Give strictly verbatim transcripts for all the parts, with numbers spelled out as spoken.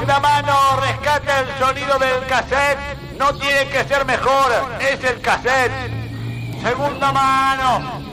Segunda mano, rescata el sonido del cassette. No tiene que ser mejor, es el cassette. Segunda mano.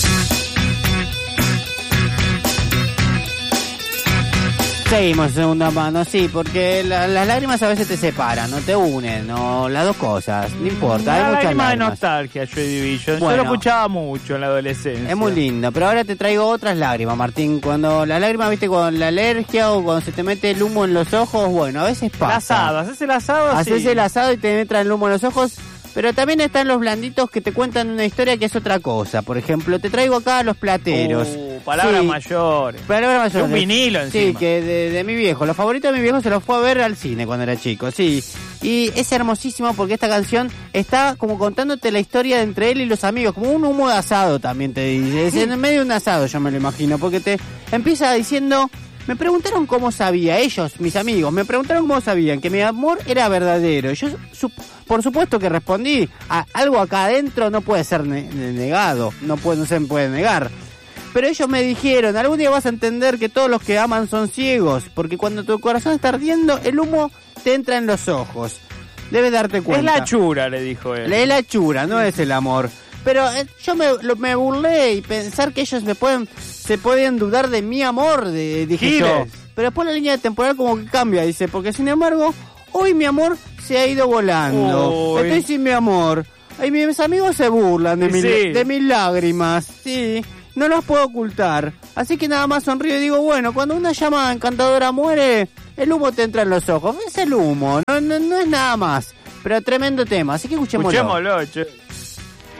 Seguimos en segunda mano, sí, porque la, las lágrimas a veces te separan, no te unen, no, las dos cosas, no importa, hay Una muchas lágrima de lágrimas. nostalgia, Joy Division. Bueno. Yo lo escuchaba mucho en la adolescencia. Es muy lindo, pero ahora te traigo otras lágrimas, Martín. Cuando las lágrimas, viste, con la alergia o cuando se te mete el humo en los ojos, bueno, a veces El pasa. asado, ¿haces el asado? Haces Sí. el asado y te entra el humo en los ojos. Pero también están los blanditos que te cuentan una historia que es otra cosa. Por ejemplo, te traigo acá a los plateros. Uh, palabras Sí, mayores. palabras mayores. De un vinilo encima. Sí, que de, de mi viejo. Los favoritos de mi viejo se los fue a ver al cine cuando era chico, sí. Y es hermosísimo porque esta canción está como contándote la historia entre él y los amigos. Como un humo de asado también te dice. Es en medio de un asado, yo me lo imagino. Porque te empieza diciendo... Me preguntaron cómo sabía, ellos, mis amigos, me preguntaron cómo sabían que mi amor era verdadero. Yo, su, por supuesto que respondí, a, algo acá adentro no puede ser ne- negado, no, puede, no se puede negar. Pero ellos me dijeron, algún día vas a entender que todos los que aman son ciegos, porque cuando tu corazón está ardiendo, el humo te entra en los ojos. Debes darte cuenta. Es la chura, le dijo él. Es la chura, no es el amor. Pero eh, yo me, lo, me burlé y pensar que ellos me pueden, se pueden dudar de mi amor, de, dije Giles. yo. Pero después la línea temporal como que cambia, dice, porque sin embargo, hoy mi amor se ha ido volando. Uy. Estoy sin mi amor. Y mis amigos se burlan de, Y mi- sí. de mis lágrimas, sí. No las puedo ocultar. Así que nada más sonrío y digo, bueno, cuando una llama encantadora muere, el humo te entra en los ojos. Es el humo, no, no, no es nada más. Pero tremendo tema, así que escuchémoslo. Escuchémoslo, che.